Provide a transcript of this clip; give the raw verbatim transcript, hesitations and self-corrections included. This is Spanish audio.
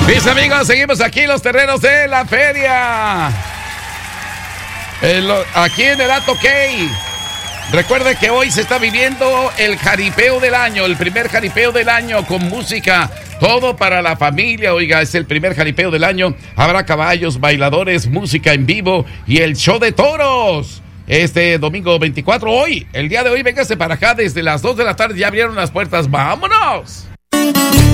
Mis amigos, seguimos aquí en los terrenos de la feria. En lo, aquí en el Ato Key. Recuerde que hoy se está viviendo el jaripeo del año, el primer jaripeo del año con música, todo para la familia. Oiga, es el primer jaripeo del año. Habrá caballos, bailadores, música en vivo y el show de toros. Este domingo veinticuatro, hoy, el día de hoy, véngase para acá desde las dos de la tarde, ya abrieron las puertas. ¡Vámonos!